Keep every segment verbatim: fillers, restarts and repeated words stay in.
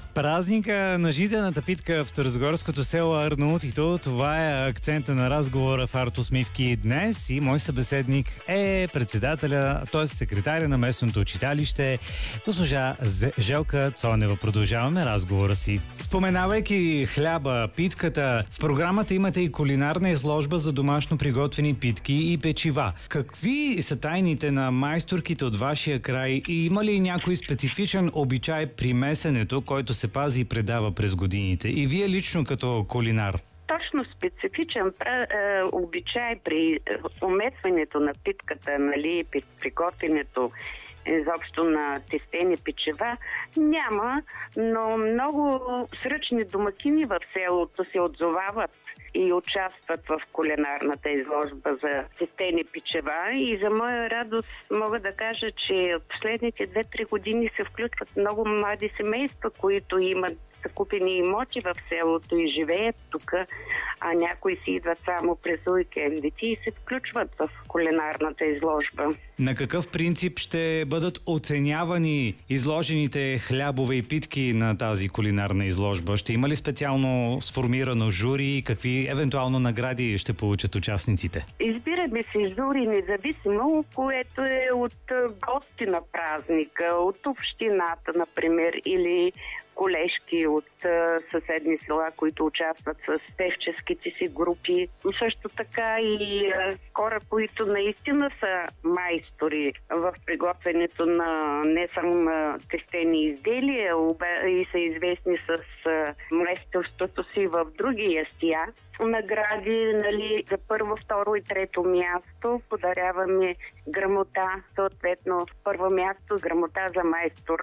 Празника на житената питка в старозагорското село Арнаутито. Това е акцента на разговора в Артусмивки днес и мой събеседник е председателя, т.е. секретаря на местното училище, госпожа Желка Цонева. Продължаваме разговора си. Споменавайки хляба, питката, в програмата имате и кулинарна изложба за домашно приготвени питки и печива. Какви са тайните на майсторките от вашия край и има ли някой специфичен обичай при месенето, който се пази и предава през годините? И вие лично като кулинар? Точно специфичен е, обичай при умесването на питката, нали, при приготвянето изобщо на тестени печива няма, но много сръчни домакини в селото се отзовават и участват в кулинарната изложба за тестени печива. И за моя радост мога да кажа, че в последните две-три години се включват много млади семейства, които имат закупени имоти в селото и живеят тук, а някои си идват само през уикендите и се включват в кулинарната изложба. На какъв принцип ще бъдат оценявани изложените хлябове и питки на тази кулинарна изложба? Ще има ли специално сформирано жури и какви евентуално награди ще получат участниците? Избираме се жури независимо, което е от гости на празника, от общината, например, или колежки от а, съседни села, които участват с певческите си групи. Също така и а, хора, които наистина са майстори в приготвянето на не само на тестени изделия, и са известни с а, майсторството си в други ястия. Награди, нали, за първо, второ и трето място подаряваме грамота, съответно първо място грамота за майстор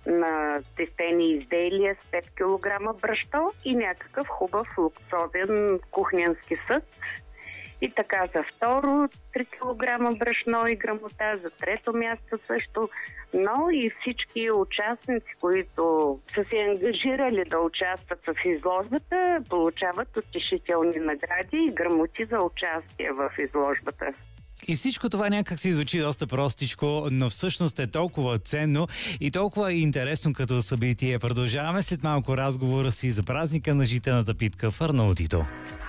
на тестени изделия с пет килограма брашно и някакъв хубав луксозен кухненски съд. И така за второ три килограма брашно и грамота, за трето място също. Но и всички участници, които са се ангажирали да участват в изложбата, получават утешителни награди и грамоти за участие в изложбата. И всичко това някак си звучи доста простичко, но всъщност е толкова ценно и толкова интересно като събитие. Продължаваме след малко разговора си за празника на житената питка в Арнаутито.